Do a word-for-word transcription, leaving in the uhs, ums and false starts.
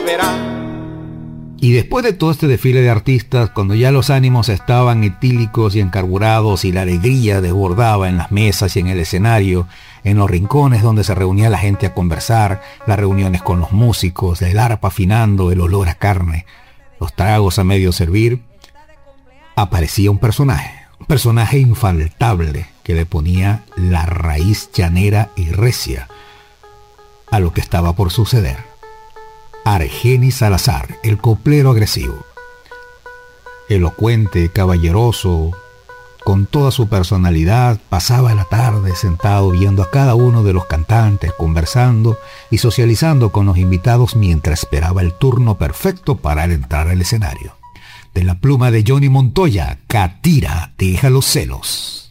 volverá. Y después de todo este desfile de artistas, cuando ya los ánimos estaban etílicos y encarburados y la alegría desbordaba en las mesas y en el escenario, en los rincones donde se reunía la gente a conversar, las reuniones con los músicos, el arpa afinando, el olor a carne, los tragos a medio servir, aparecía un personaje, un personaje infaltable que le ponía la raíz llanera y recia a lo que estaba por suceder. Argenis Salazar, el coplero agresivo. Elocuente, caballeroso, con toda su personalidad, pasaba la tarde sentado viendo a cada uno de los cantantes, conversando y socializando con los invitados mientras esperaba el turno perfecto para entrar al escenario. De la pluma de Johnny Montoya, Catira, deja los celos.